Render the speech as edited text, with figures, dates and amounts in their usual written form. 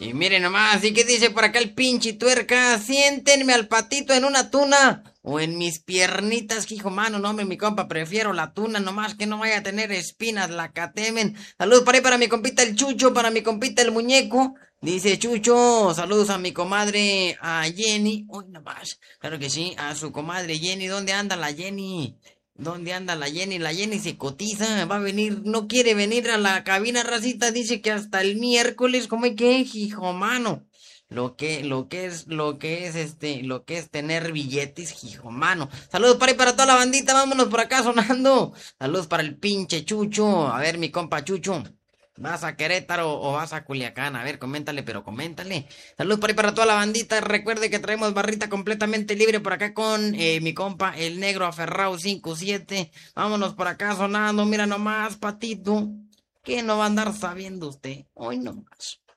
Y miren nomás, ¿y qué dice por acá el pinche tuerca? Siéntenme al patito en una tuna o en mis piernitas, hijo mano. No, hombre, mi compa, prefiero la tuna nomás que no vaya a tener espinas, la catemen. Saludos para ahí para mi compita el Chucho, para mi compita el muñeco. Dice Chucho, saludos a mi comadre, a Jenny. Uy, nomás, claro que sí, a su comadre Jenny. ¿Dónde anda la Jenny? ¿Dónde anda la Jenny? La Jenny se cotiza, va a venir, no quiere venir a la cabina racita, dice que hasta el miércoles, ¿cómo hay que, hijo mano? Lo que es tener billetes, hijo mano. Saludos para ahí para toda la bandita, vámonos por acá sonando. Saludos para el pinche Chucho. A ver, mi compa Chucho. ¿Vas a Querétaro o vas a Culiacán? A ver, coméntale, pero coméntale. Saludos por ahí para toda la bandita. Recuerde que traemos barrita completamente libre por acá con mi compa, el negro aferrado 57. Vámonos por acá sonando. Mira nomás, patito. ¿Qué no va a andar sabiendo usted? Hoy nomás.